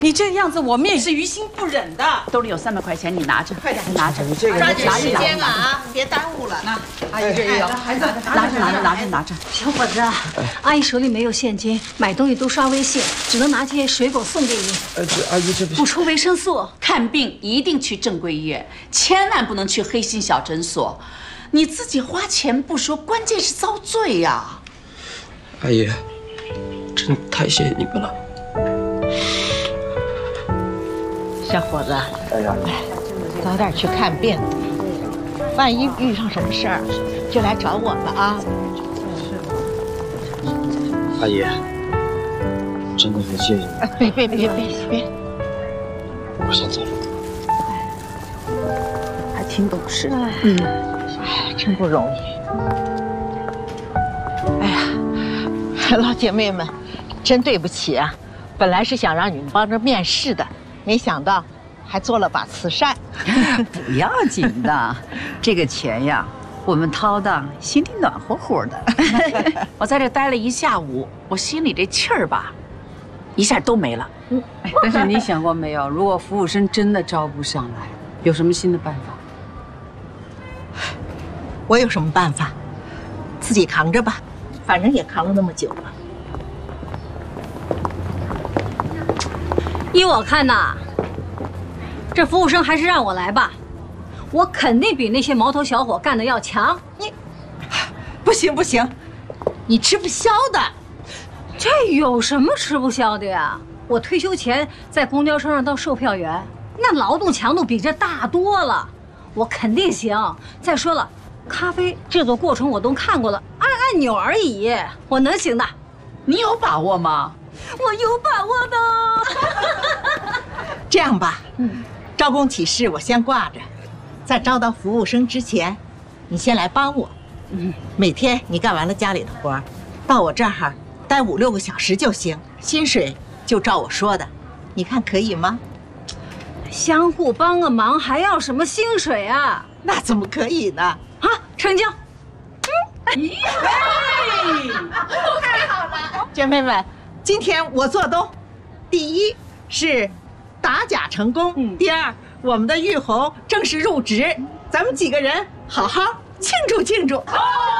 你这样子，我们也是于心不忍的。 兜里有300块钱，你拿着， 快点， 拿着。 你这个抓紧时间啊，别耽误了。 那阿姨这也有，孩子拿着。 小伙子，阿姨手里没有现金，买东西都刷微信，只能拿这些水果送给你。 这阿姨这不补充维生素。 看病一定去正规医院，千万不能去黑心小诊所。你自己花钱不说，关键是遭罪呀。 阿姨，真太谢谢你们了。 小伙子，早点去看病，万一遇上什么事儿，就来找我们啊。 阿姨，真的很谢谢你。 别， 我先走了。 还挺懂事。哎，真不容易。哎呀，老姐妹们，真对不起啊！本来是想让你们帮着面试的。 没想到，还做了把慈善。 不要紧的，这个钱呀，我们掏的心里暖和和的。 我在这待了1下午，我心里这气儿吧，一下都没了。 但是你想过没有，如果服务生真的招不上来，有什么新的办法？ 我有什么办法？自己扛着吧，反正也扛了那么久了。 依我看呐，这服务生还是让我来吧，我肯定比那些毛头小伙干的要强。 你，不行，你吃不消的。 这有什么吃不消的呀？我退休前在公交车上当售票员，那劳动强度比这大多了，我肯定行。再说了，咖啡制作过程我都看过了，按钮而已，我能行的。 你有把握吗？ 我有把握的。 这样吧，招工启事我先挂着，在招到服务生之前，你先来帮我。每天你干完了家里的活，到我这儿待5、6个小时就行，薪水就照我说的，你看可以吗？ 相互帮个忙，还要什么薪水啊？ 那怎么可以呢？ 啊，成交。 太好了，姐妹们。 今天我做东，第一是打假成功，第二我们的玉红正式入职，咱们几个人好好庆祝庆祝。